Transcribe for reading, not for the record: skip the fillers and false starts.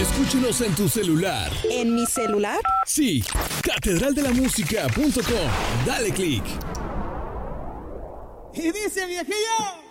Escúchanos en tu celular. ¿En mi celular? Sí, catedraldelamusica.com. Dale click. Y dice viejillo.